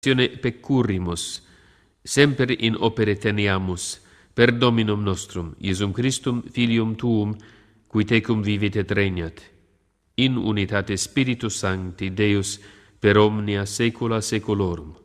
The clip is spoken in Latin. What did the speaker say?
Peccurrimus, semper in opere teneamus, per Dominum nostrum, Iesum Christum, Filium Tuum, qui tecum vivit et regnat, in unitate Spiritus Sancti, Deus, per omnia saecula saeculorum.